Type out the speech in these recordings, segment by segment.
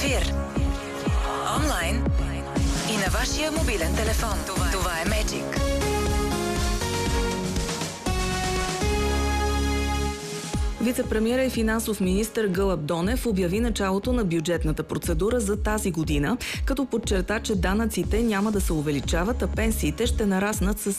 ефир, онлайн и на вашия мобилен телефон. Това е Magic. Вице-премиера и финансов министър Гълъб Донев обяви началото на бюджетната процедура за тази година, като подчерта, че данъците няма да се увеличават, а пенсиите ще нараснат с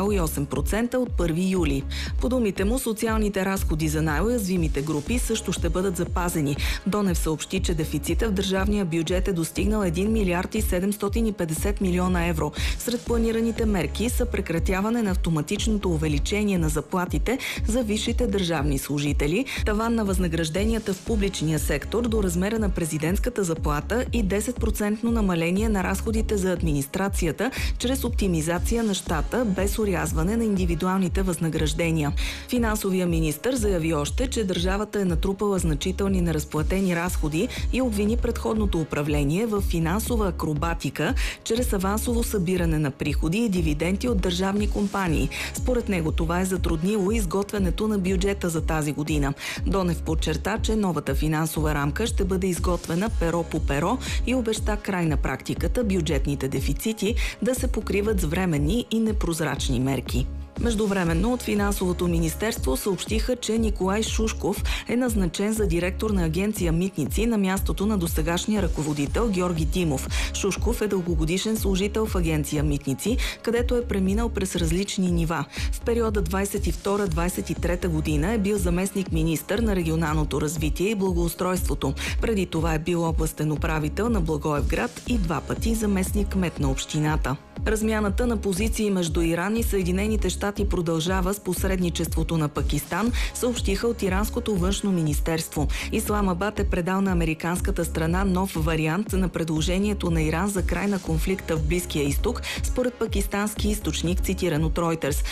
7,8% от 1 юли. По думите му, социалните разходи за най-уязвимите групи също ще бъдат запазени. Донев съобщи, че дефицита в държавния бюджет е достигнал 1 милиард и 750 милиона евро. Сред планираните мерки са прекратяване на автоматичното увеличение на заплатите за висшите държавни служители, таван на възнагражденията в публичния сектор до размера на президентската заплата и 10% намаление на разходите за администрацията чрез оптимизация на щата без орязване на индивидуалните възнаграждения. Финансовия министър заяви още, че държавата е натрупала значителни неразплатени разходи и обвини предходното управление в финансова акробатика чрез авансово събиране на приходи и дивиденти от държавни компании. Според него това е затруднило изготвянето на бюджета за тази година. Донев подчерта, че новата финансова рамка ще бъде изготвена перо по перо и обеща край на практиката бюджетните дефицити да се покриват с временни и непрозрачни мерки. Междувременно от Финансовото министерство съобщиха, че Николай Шушков е назначен за директор на агенция Митници на мястото на досегашния ръководител Георги Димов. Шушков е дългогодишен служител в агенция Митници, където е преминал през различни нива. В периода 22-23 година е бил заместник министър на регионалното развитие и благоустройството. Преди това е бил областен управител на Благоевград и 2 пъти заместник кмет на общината. Размяната на позиции между Иран и Съединените щати продължава с посредничеството на Пакистан, съобщиха от иранското външно министерство. Исламабад е предал на американската страна нов вариант на предложението на Иран за край на конфликта в Близкия изток, според пакистански източник, цитиран от Reuters.